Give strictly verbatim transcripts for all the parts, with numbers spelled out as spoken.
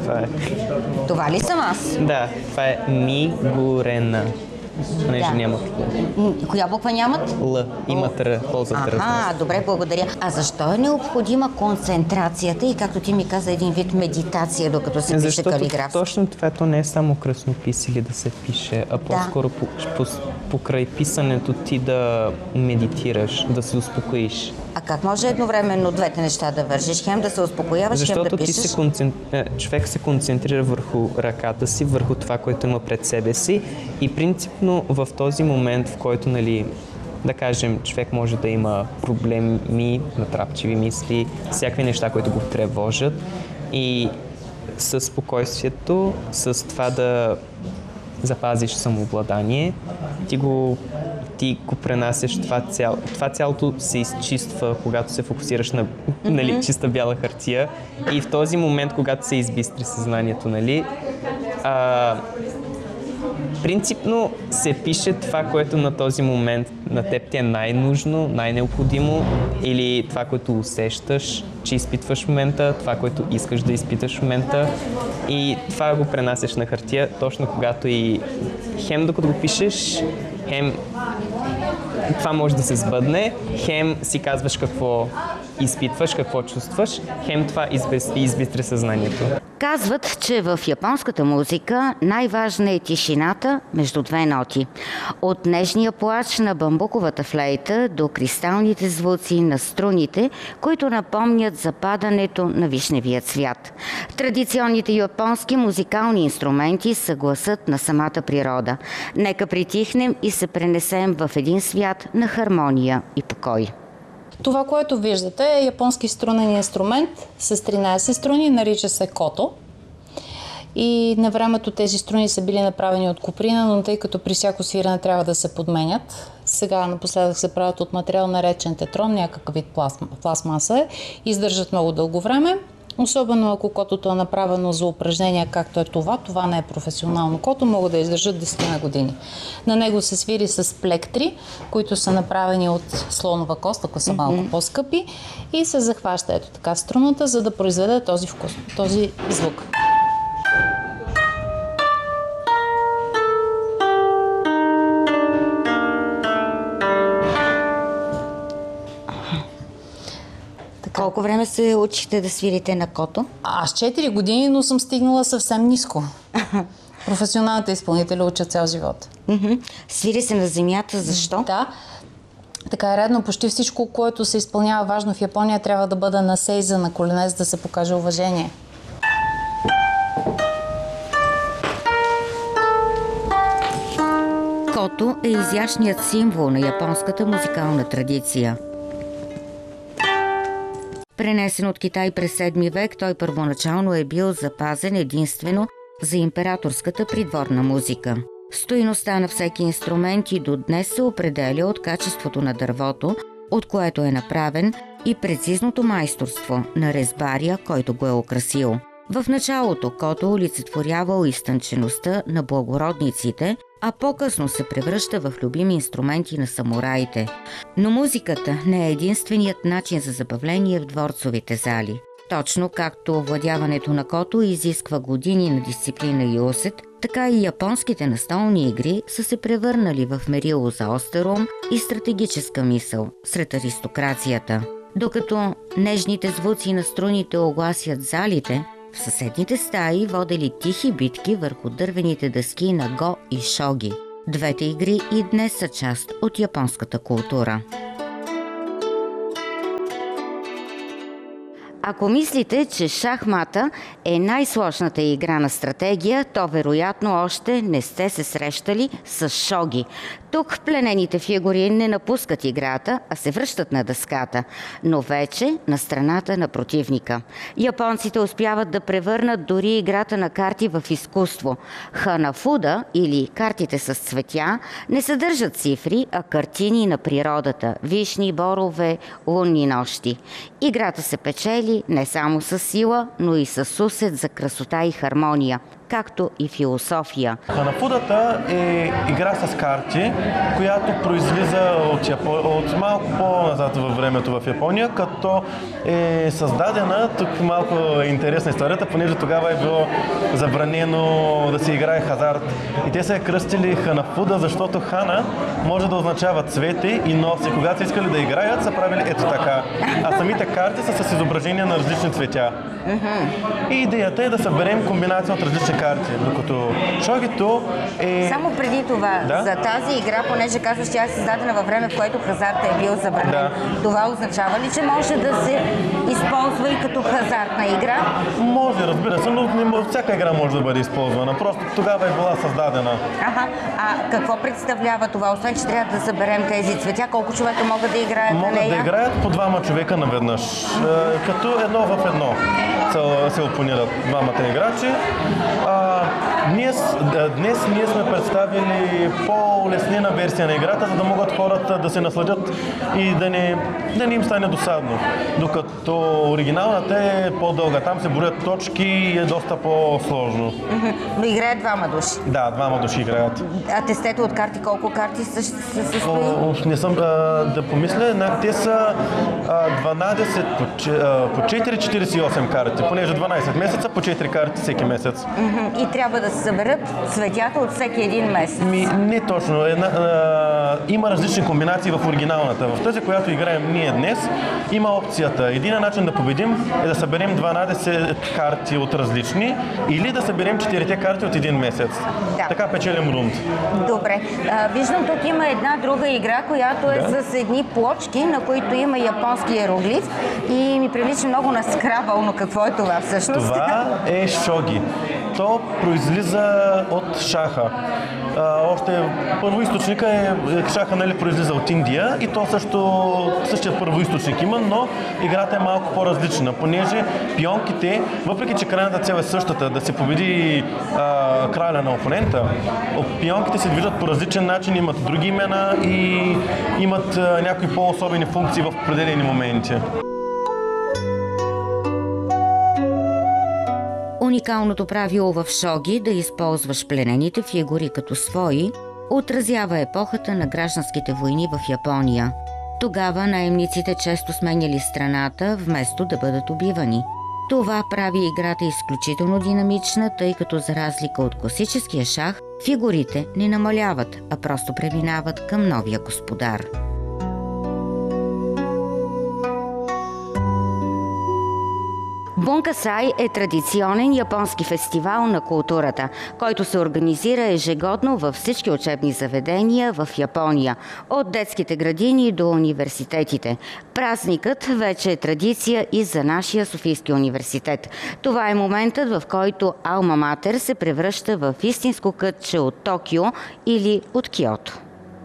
това е. Това ли съм аз? Да, това е Мигурена. Понеже Да. нямат М, Коя буква нямат? Л, имат Р, ползват Р. Ага, добре, благодаря. А защо е необходима концентрацията и, както ти ми каза, един вид медитация, докато се пише Защото калиграфски? точно това то не е само краснопис или да се пише, а по-скоро по, по, покрай писането ти да медитираш, да се успокоиш. А как може едновременно двете неща да вържиш? Хем да се успокояваш, хем Защото да ти пишеш? се концен... е, човек се концентрира върху ръката си, върху това, което има пред себе си и принципно в този момент, в който, нали, да кажем, човек може да има проблеми, натрапчиви мисли, всякакви неща, които го тревожат и със спокойствието, с това да запазиш самообладание, ти го, ти го пренасяш това цяло. Това цялото се изчиства, когато се фокусираш на нали, чиста бяла хартия и в този момент, когато се избистри съзнанието, нали, а, принципно се пише това, което на този момент на теб ти е най-нужно, най-необходимо или това, което усещаш, че изпитваш в момента, това, което искаш да изпиташ в момента и това го пренасяш на хартия, точно когато и хем докато го пишеш, хем това може да се сбъдне, хем си казваш какво изпитваш, какво чувстваш, хем това избистри съзнанието. Казват, че в японската музика най-важна е тишината между две ноти. От нежния плач на бамбуковата флейта до кристалните звуци на струните, които напомнят за падането на вишневия цвят. Традиционните японски музикални инструменти са гласът на самата природа. Нека притихнем и се пренесем в един свят на хармония и покой. Това, което виждате, е японски струнен инструмент с тринайсет струни, нарича се кото. И на времето тези струни са били направени от коприна, но тъй като при всяко свирене трябва да се подменят, сега напоследък се правят от материал наречен тетрон, някакъв вид пластмаса е, издържат много дълго време. Особено ако котото е направено за упражнения, както е това, това не е професионално кото, могат да издържат десет на години. На него се свири с плектри, които са направени от слонова кост, ако са малко mm-hmm. по-скъпи, и се захваща ето така струната, за да произведе този вкус, този звук. Колко време се учихте да свирите на кото? Аз четири години, но съм стигнала съвсем ниско. Професионалните изпълнители учат цял живот. Mm-hmm. Свири се на земята, защо? Да. Така е редно. Почти всичко, което се изпълнява важно в Япония, трябва да бъде на сейза, на колене, за да се покаже уважение. Кото е изящният символ на японската музикална традиция. Пренесен от Китай през седми век, той първоначално е бил запазен единствено за императорската придворна музика. Стойността на всеки инструмент и до днес се определя от качеството на дървото, от което е направен, и прецизното майсторство на резбария, който го е украсил. В началото кото олицетворявал изтънчеността на благородниците, а по-късно се превръща в любими инструменти на самураите. Но музиката не е единственият начин за забавление в дворцовите зали. Точно както овладяването на кото изисква години на дисциплина и усет, така и японските настолни игри са се превърнали в мерило за остър ум и стратегическа мисъл сред аристокрацията. Докато нежните звуци на струните огласят залите, в съседните стаи водели тихи битки върху дървените дъски на го и шоги. Двете игри и днес са част от японската култура. Ако мислите, че шахмата е най-сложната игра на стратегия, то вероятно още не сте се срещали с шоги. Тук пленените фигури не напускат играта, а се връщат на дъската, но вече на страната на противника. Японците успяват да превърнат дори играта на карти в изкуство. Ханафуда, или картите с цветя, не съдържат цифри, а картини на природата – вишни, борове, лунни нощи. Играта се печели не само с сила, но и с усет за красота и хармония. както и философия. Ханафудата е игра с карти, която произлиза от, Япо... от малко по-назад във времето в Япония, като е създадена, тук малко е интересна историята, понеже тогава е било забранено да се играе хазарт. И те са я кръстили Ханафуда, защото хана може да означава цвете и носи. Когато са искали да играят, са правили ето така. А самите карти са с изображения на различни цветя. Mm-hmm. И идеята е да съберем комбинация от различни карти, докато шогито е... Само преди това, да? За тази игра, понеже казваш, тя е създадена във време, в което хазарта е бил забранен. Да. Това означава ли, че може да се използва и като хазартна игра? Може, разбира се, но не, всяка игра може да бъде използвана. Просто тогава е била създадена. Аха. А какво представлява това? Освен, че трябва да съберем тези цветя, колко човека могат да играят могат на нея? Могат да играят по двама човека наведнъж. Като едно в едно се опонират двамата играчи. А, днес, днес ние сме представили по-улеснена версия на играта, за да могат хората да се насладят и да не, да не им стане досадно. Докато оригиналната е по-дълга. Там се броят точки и е доста по-сложно. Но играят двама души? Да, двама души играят. А тестето от карти, колко карти се състои? Не съм а, да помисля. Те са а, дванадесет по, а, по четири четиридесет и осем карти, понеже дванадесет месеца по четири карти всеки месец. И трябва да се съберат цветята от всеки един месец? Ми, не точно. Една, а, има различни комбинации в оригиналната. В тази, която играем ние днес, има опцията. Единият начин да победим е да съберем дванадесет карти от различни или да съберем четирите карти от един месец. Да. Така печелим рунд. Добре. А, виждам, тук има една друга игра, която е да. С едни плочки, на които има японски иероглиф и ми прилича много на скрабъл, но какво е това всъщност? Това е шоги. То произлиза от шаха. А, още първоизточника е, шаха, нали, произлиза от Индия и то също същия първоизточник има, но играта е малко по-различна, понеже пионките, въпреки че крайната цел е същата, да се победи а, краля на опонента, пионките се движат по различен начин, имат други имена и имат а, някои по-особени функции в определени моменти. Уникалното правило в шоги да използваш пленените фигури като свои отразява епохата на гражданските войни в Япония. Тогава наемниците често сменяли страната, вместо да бъдат убивани. Това прави играта изключително динамична, тъй като за разлика от класическия шах, фигурите не намаляват, а просто преминават към новия господар. Бункасай е традиционен японски фестивал на културата, който се организира ежегодно във всички учебни заведения в Япония, от детските градини до университетите. Празникът вече е традиция и за нашия Софийски университет. Това е моментът, в който Алма Матер се превръща в истинско кътче от Токио или от Киото.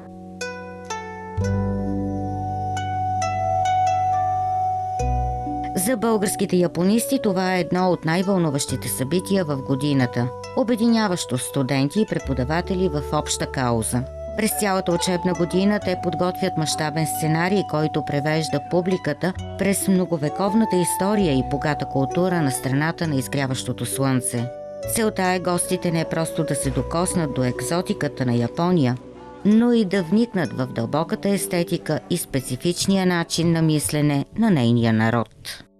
За българските японисти това е едно от най-вълнуващите събития в годината, обединяващо студенти и преподаватели в обща кауза. През цялата учебна година те подготвят мащабен сценарий, който превежда публиката през многовековната история и богата култура на страната на изгряващото слънце. Целта е гостите не просто да се докоснат до екзотиката на Япония, но и да вникнат в дълбоката естетика и специфичния начин на мислене на нейния народ.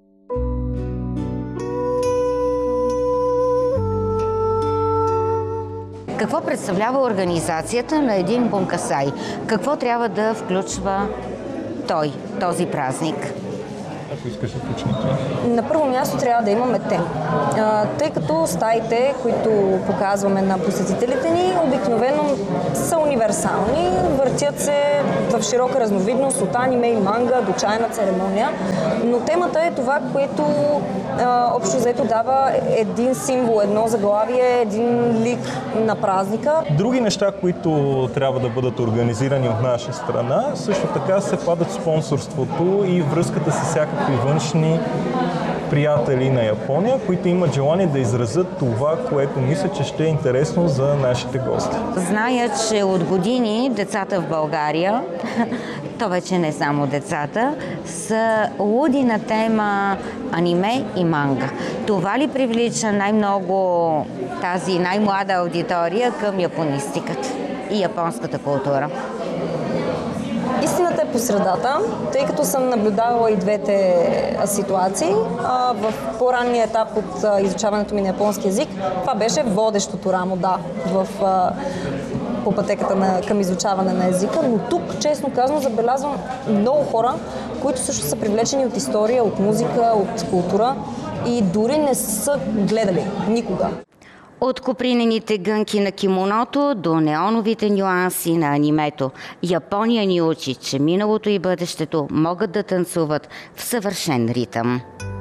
Какво представлява организацията на един бункасай? Какво трябва да включва той, този празник? Ако искаш да почнете. На първо място трябва да имаме тема. Тъй като стаите, които показваме на посетителите ни, обикновено са универсални, въртят се в широка разновидност от аниме и манга до чайна церемония, но темата е това, което а, общо взето дава един символ, едно заглавие, един лик на празника. Други неща, които трябва да бъдат организирани от наша страна, също така се падат спонсорството и връзката с всякакви външни приятели на Япония, които имат желание да изразят това, което мисля, че ще е интересно за нашите гости. Зная, че от години децата в България то вече не само децата, са луди на тема аниме и манга. Това ли привлича най-много тази най-млада аудитория към японистиката и японската култура? Истината е по средата, тъй като съм наблюдавала и двете ситуации. В по-ранния етап от изучаването ми на японски език, това беше водещото рамо, да, в, по пътеката на, към изучаване на езика, но тук, честно казано, забелязвам много хора, които също са привлечени от история, от музика, от култура и дори не са гледали никога. От копринените гънки на кимоното до неоновите нюанси на анимето, Япония ни учи, че миналото и бъдещето могат да танцуват в съвършен ритъм.